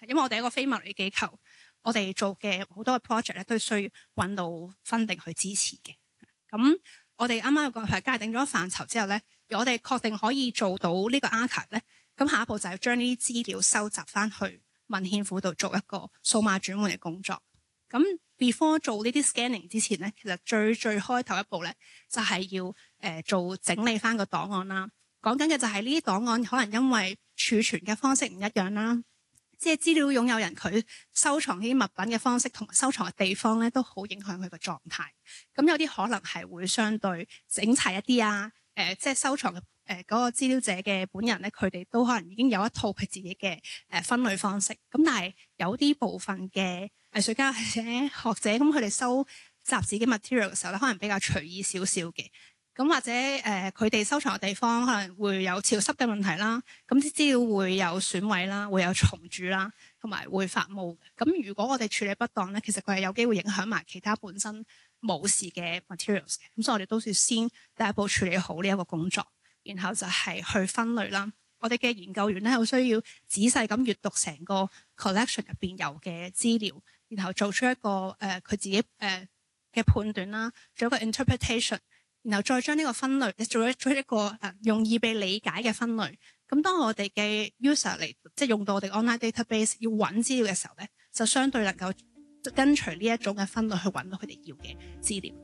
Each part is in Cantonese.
因為我哋一個非牟利機構，我哋做嘅好多嘅 project 咧都需要揾到 funding 去支持嘅。咁我哋啱啱個係界定咗範疇之後咧，我哋確定可以做到呢個 archive 咧，咁下一步就係將呢啲資料收集翻去文獻庫度做一個數碼轉換嘅工作。咁 before 做呢啲 scanning 之前咧，其實最開頭一步咧，就係要做整理翻個檔案啦。講緊嘅就係呢啲檔案可能因為儲存嘅方式唔一樣啦，即係資料擁有人佢收藏呢啲物品嘅方式同埋收藏嘅地方咧，都好影響佢個狀態。咁有啲可能係會相對整齊一啲啊，即係收藏嘅嗰個資料者嘅本人咧，佢哋都可能已經有一套佢自己嘅分類方式。咁但係有啲部分嘅藝術家或者學者，咁佢哋收雜誌嘅 material 嘅時候咧，可能比較隨意少少嘅。咁或者佢哋收藏嘅地方可能會有潮濕嘅問題啦，咁啲資料會有損毀啦，會有蟲蛀啦，同埋會發毛嘅。咁如果我哋處理不當咧，其實佢係有機會影響埋其他本身冇事嘅 materials 嘅。咁所以我哋都要先第一步處理好呢一個工作，然後就係去分類啦。我哋嘅研究員咧，好需要仔細咁閱讀成個 collection 入邊有嘅資料，然後做出一個佢自己嘅判斷啦，做一個 interpretation。然後再將呢個分類做一個容易被理解嘅分類。咁當我哋嘅 user 嚟即係用到我哋 online database 要揾資料嘅時候咧，就相對能夠跟隨呢一種嘅分類去揾到佢哋要嘅資料。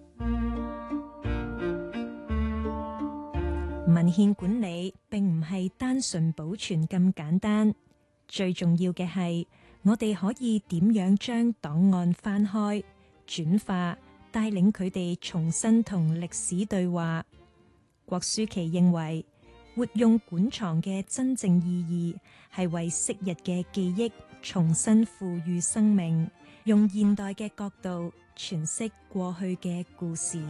文獻管理並唔係單純保存咁簡單，最重要嘅係我哋可以點樣將檔案翻開、轉化，帶領佢哋重新同歷史對話。郭舒琪認為，活用館藏嘅真正意義係為昔日嘅記憶重新賦予生命，用現代嘅角度詮釋過去嘅故事。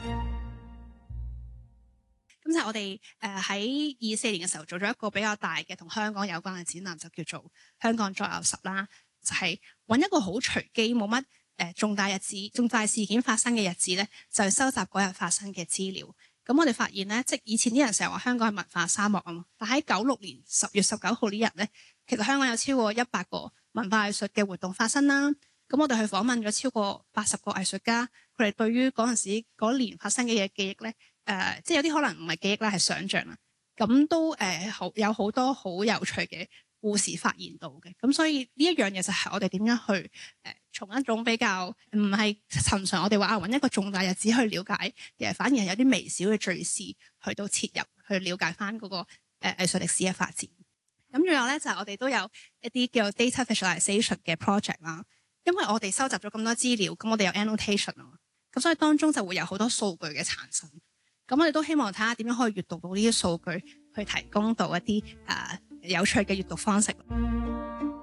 咁就係我哋喺24年嘅時候做咗一個比較大嘅同香港有關嘅展覽，就叫做香港再有10啦，就係揾一個好隨機冇乜重大事件發生嘅日子咧，就係收集嗰日發生嘅資料。咁我哋發現咧，即係以前啲人成日話香港係文化沙漠啊嘛，但喺96年10月19號呢日咧，其實香港有超過100個文化藝術嘅活動發生啦。咁我哋去訪問咗超過80個藝術家，佢哋對於嗰陣時嗰年發生嘅嘢記憶咧，即係有啲可能唔係記憶啦，係想像啦。咁都有好多好有趣嘅故事發現到嘅。咁所以呢一樣嘢就係我哋點樣去從一種比較唔係尋常，我哋話揾一個重大日子去了解，反而係有啲微小嘅敘事去到切入去了解翻嗰個藝術歷史嘅發展。咁仲有咧就係我哋都有一啲叫 data visualization 嘅 project 啦。因為我哋收集咗咁多資料，咁我哋有 annotation 啊嘛，咁所以當中就會有好多數據嘅產生。咁我哋都希望睇下點樣可以閱讀到呢啲數據，去提供到一啲有趣嘅閱讀方式。